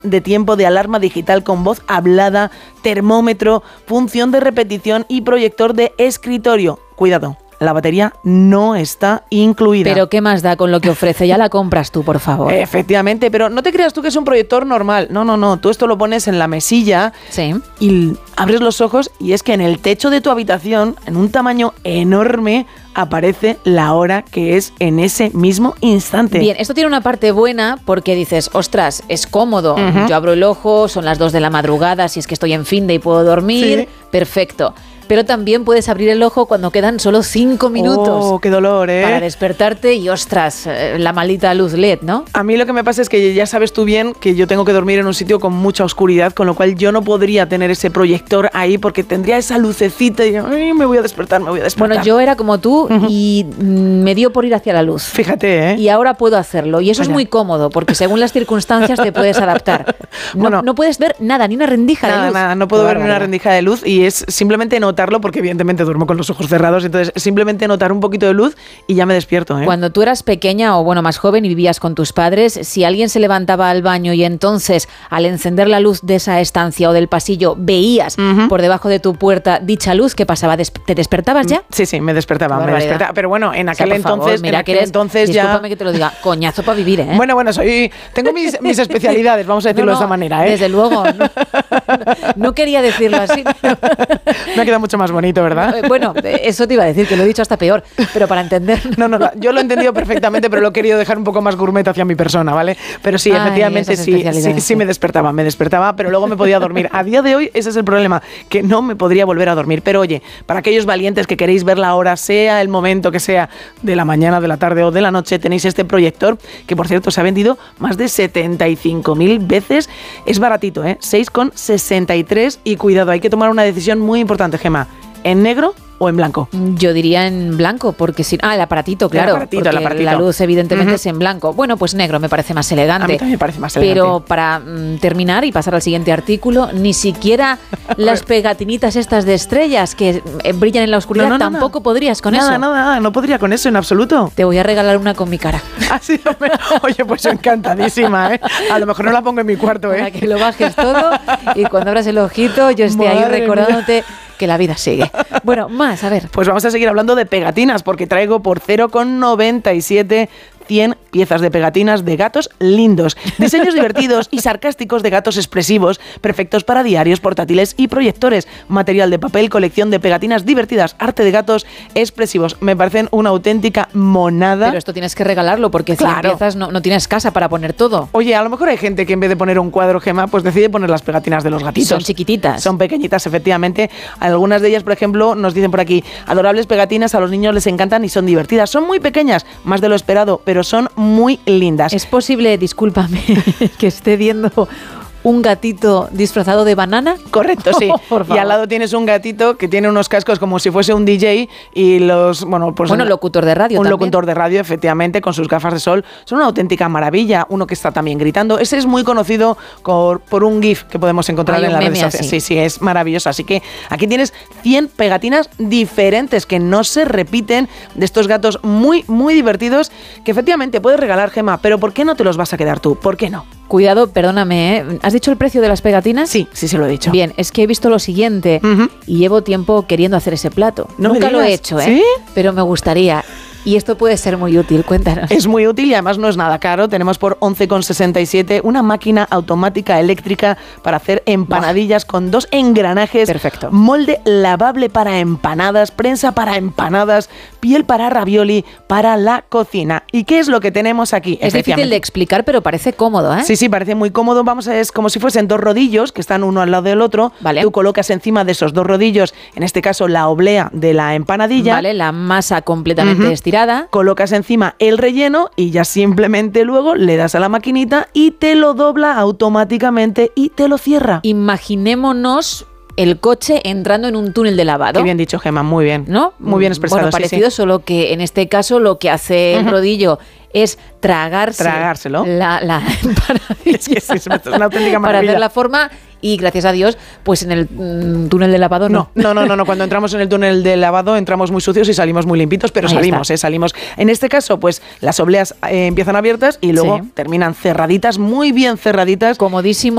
de tiempo de alarma digital con voz hablada, termómetro, función de repetición y proyector de escritorio. Cuidado, la batería no está incluida. Pero ¿qué más da con lo que ofrece? Ya la compras tú, por favor. Efectivamente, pero no te creas tú que es un proyector normal. No. Tú esto lo pones en la mesilla y abres los ojos y es que en el techo de tu habitación, en un tamaño enorme, aparece la hora que es en ese mismo instante. Bien, esto tiene una parte buena porque dices, ostras, es cómodo. Yo abro el ojo, son las 2 de la madrugada, si es que estoy en fin de y puedo dormir, perfecto. Pero también puedes abrir el ojo cuando quedan solo 5 minutos. ¡Oh, qué dolor, eh! Para despertarte y, ostras, la maldita luz LED, ¿no? A mí lo que me pasa es que ya sabes tú bien que yo tengo que dormir en un sitio con mucha oscuridad, con lo cual yo no podría tener ese proyector ahí porque tendría esa lucecita y ay, me voy a despertar. Bueno, yo era como tú y me dio por ir hacia la luz. Fíjate, ¿eh? Y ahora puedo hacerlo. Y eso es muy cómodo porque según las circunstancias te puedes adaptar. No puedes ver nada, ni una rendija de luz. Nada, no puedo ver ni una rendija de luz y es simplemente notarlo porque evidentemente duermo con los ojos cerrados, entonces simplemente notar un poquito de luz y ya me despierto, ¿eh? Cuando tú eras pequeña o más joven y vivías con tus padres, si alguien se levantaba al baño y entonces al encender la luz de esa estancia o del pasillo veías por debajo de tu puerta dicha luz, ¿qué pasaba? ¿Te despertabas ya? Sí, me despertaba. Pero bueno, en aquel entonces ya... Discúlpame que te lo diga, coñazo para vivir, ¿eh? Bueno, tengo mis especialidades, vamos a decirlo de esa manera, ¿eh? Desde luego, no quería decirlo así. Me ha quedado mucho más bonito, ¿verdad? Bueno, eso te iba a decir, que lo he dicho hasta peor, pero para entender... No, yo lo he entendido perfectamente, pero lo he querido dejar un poco más gourmet hacia mi persona, ¿vale? Pero sí, efectivamente sí me despertaba, pero luego me podía dormir. A día de hoy ese es el problema, que no me podría volver a dormir. Pero oye, para aquellos valientes que queréis ver la hora, sea el momento que sea, de la mañana, de la tarde o de la noche, tenéis este proyector, que por cierto se ha vendido más de 75.000 veces. Es baratito, ¿eh? 6,63 y cuidado, hay que tomar una decisión muy importante, Gemma. ¿En negro o en blanco? Yo diría en blanco, porque si... el aparatito, claro. El aparatito. La luz evidentemente es en blanco. Bueno, pues negro me parece más elegante. A mí también me parece más elegante. Pero para terminar y pasar al siguiente artículo, ni siquiera las pegatinitas estas de estrellas que brillan en la oscuridad, tampoco podrías con eso. Nada, no podría con eso en absoluto. Te voy a regalar una con mi cara. Así, oye, pues encantadísima, ¿eh? A lo mejor no la pongo en mi cuarto, ¿eh? Para que lo bajes todo y cuando abras el ojito yo esté ahí recordándote que la vida sigue. Bueno, más, a ver. Pues vamos a seguir hablando de pegatinas, porque traigo por 0,97 100 piezas de pegatinas de gatos lindos. Diseños divertidos y sarcásticos de gatos expresivos, perfectos para diarios, portátiles y proyectores. Material de papel, colección de pegatinas divertidas, arte de gatos expresivos. Me parecen una auténtica monada. Pero esto tienes que regalarlo porque 100 piezas no tienes casa para poner todo. Oye, a lo mejor hay gente que en vez de poner un cuadro, Gemma, pues decide poner las pegatinas de los gatitos. Son chiquititas. Son pequeñitas, efectivamente. Algunas de ellas, por ejemplo, nos dicen por aquí, adorables pegatinas, a los niños les encantan y son divertidas. Son muy pequeñas, más de lo esperado, pero son muy lindas. Es posible, discúlpame, que esté viendo un gatito disfrazado de banana. Correcto, sí. Y al lado tienes un gatito que tiene unos cascos como si fuese un DJ y locutor de radio. Locutor de radio, efectivamente, con sus gafas de sol. Son una auténtica maravilla. Uno que está también gritando. Ese es muy conocido por un GIF que podemos encontrar en las redes sociales. Sí, es maravilloso. Así que aquí tienes 100 pegatinas diferentes que no se repiten, de estos gatos muy, muy divertidos que efectivamente puedes regalar, Gemma, pero ¿por qué no te los vas a quedar tú? ¿Por qué no? Cuidado, perdóname, ¿eh? ¿Has dicho el precio de las pegatinas? Sí, se lo he dicho. Bien, es que he visto lo siguiente y llevo tiempo queriendo hacer ese plato. Nunca lo he hecho, ¿eh? ¿Sí? Pero me gustaría. Y esto puede ser muy útil, cuéntanos. Es muy útil y además no es nada caro. Tenemos por 11,67 una máquina automática eléctrica para hacer empanadillas con 2 engranajes. Perfecto. Molde lavable para empanadas, prensa para empanadas, piel para ravioli, para la cocina. ¿Y qué es lo que tenemos aquí? Es difícil de explicar, pero parece cómodo, ¿eh? Sí, parece muy cómodo. Es como si fuesen 2 rodillos que están uno al lado del otro. Vale. Tú colocas encima de esos 2 rodillos, en este caso la oblea de la empanadilla. Vale, la masa completamente estirada. Colocas encima el relleno y ya simplemente luego le das a la maquinita y te lo dobla automáticamente y te lo cierra. Imaginémonos el coche entrando en un túnel de lavado. Qué bien dicho, Gemma, muy bien. ¿No? Muy bien expresado. Bueno, parecido, sí. Solo que en este caso lo que hace el rodillo es tragárselo. La empanadilla. Es una auténtica maravilla. Para hacer la forma. Y gracias a Dios, pues en el túnel de lavado no. No. Cuando entramos en el túnel de lavado entramos muy sucios y salimos muy limpitos, pero salimos. En este caso, pues las obleas empiezan abiertas y luego terminan cerraditas, muy bien cerraditas. Comodísimo.